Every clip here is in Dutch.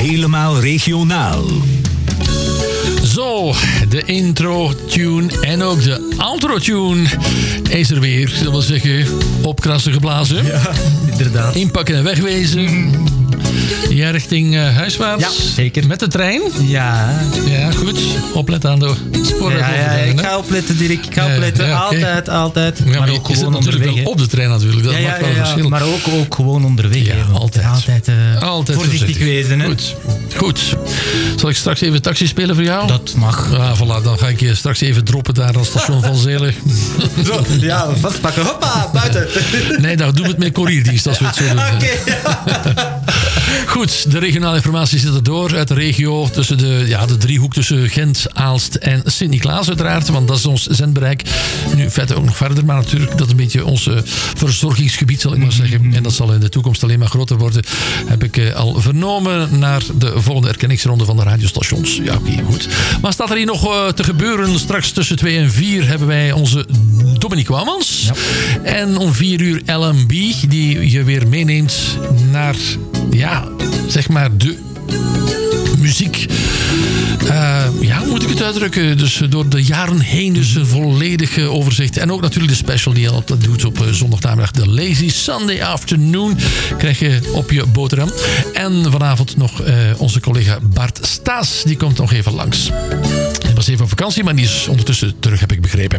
Helemaal regionaal. Zo, de intro-tune en ook de outro-tune is er weer. Dat wil zeggen, opkrassen geblazen. Ja, inderdaad. Inpakken en wegwezen. Ja, richting huiswaarts. Ja, zeker. Met de trein. Ja. Ja, goed. Opletten aan de sporen. Ja, ik ga opletten, Dirk. Ik ga opletten. Ja, okay. Altijd. Ja, maar je ook zit gewoon natuurlijk onderweg. wel op de trein natuurlijk. Dat maakt wel verschil. Maar ook gewoon onderweg. Ja, hè, altijd. Altijd voorzichtig wezen. Hè? Goed. Zal ik straks even taxi spelen voor jou? Dat mag. Ah, voilà, dan ga ik je straks even droppen daar aan het station van Zelen. Zo, ja, vastpakken. Hoppa, buiten. Nee, dan doen we het met courierdienst als we het zo doen. Oké. Goed, de regionale informatie zit er door uit de regio. Tussen de driehoek tussen Gent, Aalst en Sint-Niklaas uiteraard. Want dat is ons zendbereik. Nu, in feite ook nog verder. Maar natuurlijk, dat is een beetje ons verzorgingsgebied, zal ik maar zeggen. En dat zal in de toekomst alleen maar groter worden. Heb ik al vernomen naar de volgende erkenningsronde van de radiostations. Ja, oké, goed. Maar staat er hier nog te gebeuren? Straks tussen 2 en 4 hebben wij onze Dominique Wouwmans. Ja. En om 4 uur LMB, die je weer meeneemt naar, ja, zeg maar de muziek. Hoe moet ik het uitdrukken? Dus door de jaren heen, dus een volledig overzicht. En ook natuurlijk de special die je altijd doet op zondagnamiddag. De Lazy Sunday Afternoon krijg je op je boterham. En vanavond nog onze collega Bart Staes. Die komt nog even langs. Hij was even op vakantie, maar die is ondertussen terug, heb ik begrepen.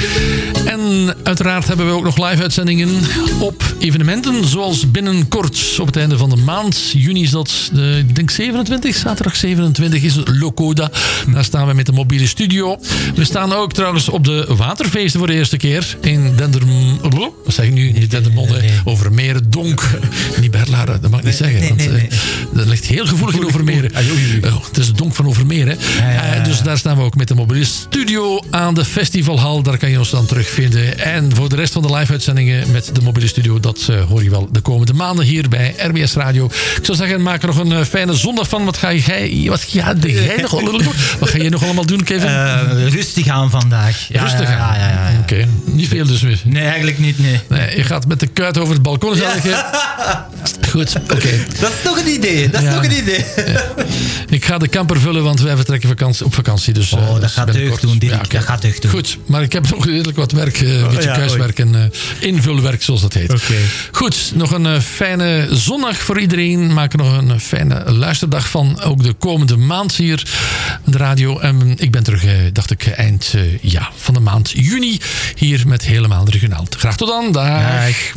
En uiteraard hebben we ook nog live-uitzendingen op evenementen. Zoals binnenkort op het einde van de maand. Juni is dat, ik denk 27, zaterdag 27 is het Locoda. Daar staan we met de mobiele studio. We staan ook trouwens op de waterfeesten voor de eerste keer. In Dendermonde. Wat zeg ik nu? Niet Dendermonde. Overmeren, Donk. Niet Berlaren, dat mag ik niet zeggen. Nee. Dat ligt heel gevoelig in Overmeren. Het is het Donk van Overmeren. Dus daar staan we ook met de mobiele studio aan de festivalhal. Daar kan je ons dan terugvinden. En voor de rest van de live-uitzendingen met de mobiele studio, dat hoor je wel de komende maanden hier bij RBS Radio. Ik zou zeggen, maak er nog een fijne zondag van. Wat ga jij nog allemaal doen, Kevin? Rustig aan vandaag. Rustig aan? Ja. Oké. Niet veel dus weer? Nee, eigenlijk niet, nee. Je gaat met de kuit over het balkon liggen. Goed, oké. Dat is toch een idee. Ik ga de camper vullen, want wij vertrekken op vakantie. Dus, dat gaat deugd doen, Dirk. Okay. Dat gaat deugd doen. Goed, maar ik heb nog redelijk wat werk. Een beetje kuiswerk en invulwerk, zoals dat heet. Okay. Goed, nog een fijne zondag voor iedereen. Maak er nog een fijne luisterdag van. Ook de komende maand hier aan de radio. Ik ben terug, dacht ik, eind van de maand juni. Hier met Helemaal Regionaal. Graag tot dan. Dag.